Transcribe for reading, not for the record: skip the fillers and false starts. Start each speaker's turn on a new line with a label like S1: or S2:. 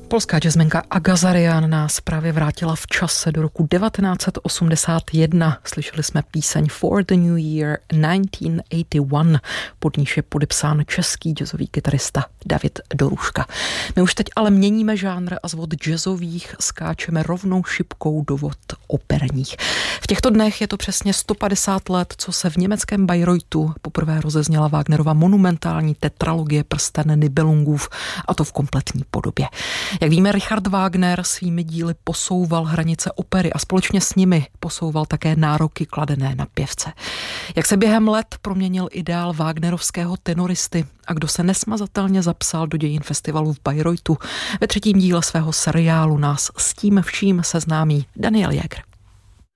S1: Polská jazzmenka Agazarian nás právě vrátila v čase do roku 1981. Slyšeli jsme píseň For the New Year 1981. Pod níž je podepsán český jazzový kytarista David Doruška. My už teď ale měníme žánr a z vod jazzových skáčeme rovnou šipkou do vod operních. V těchto dnech je to přesně 150 let, co se v německém Bayreuthu poprvé rozezněla Wagnerova monumentální tetralogie Prsten Nibelungův, a to v kompletní podobě. Jak víme, Richard Wagner svými díly posouval hranice opery a společně s nimi posouval také nároky kladené na pěvce. Jak se během let proměnil ideál wagnerovského tenoristy a kdo se nesmazatelně zapsal do dějin festivalu v Bayreuthu, ve třetím díle svého seriálu nás s tím vším seznámí Daniel Jäger.